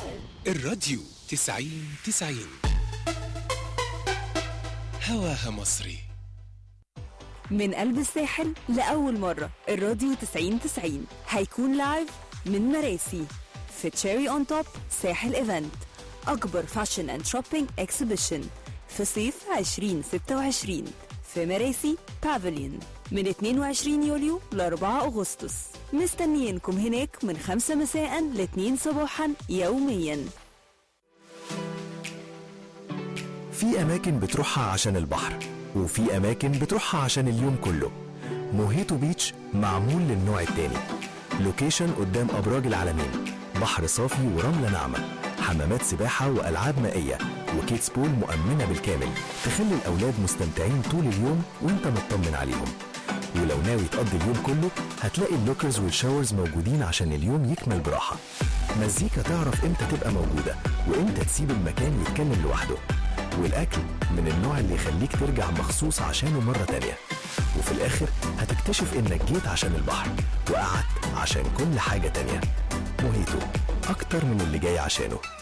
الراديو 90 هواها مصري. من قلب الساحل لأول مرة الراديو 90 هيكون لايف من مراسي في تشيري اون توب ساحل ايفنت، أكبر فاشن اند شوبينج اكسبيشن في صيف 2026 في مراسي بافليون من 22 يوليو ل 4 أغسطس. مستنيينكم هناك من 5 مساء ل 2 صباحا يوميا. في أماكن بتروحها عشان البحر، وفي أماكن بتروحها عشان اليوم كله. موهيتو بيتش معمول للنوع التاني. لوكيشن قدام أبراج العلمين، بحر صافي ورملة ناعمة، حمامات سباحة وألعاب مائية وكيدز بول مؤمنة بالكامل، تخلي الأولاد مستمتعين طول اليوم وانت مطمن عليهم. ولو ناوي تقضي اليوم كله هتلاقي اللوكرز والشاورز موجودين عشان اليوم يكمل براحة. مزيكا تعرف امتى تبقى موجودة وامتى تسيب المكان يتكلم لوحده، والأكل من النوع اللي يخليك ترجع مخصوص عشانه مرة تانية. وفي الآخر هتكتشف إنك جيت عشان البحر وقعدت عشان كل حاجة تانية. موهيتو أكتر من اللي جاي عشانه.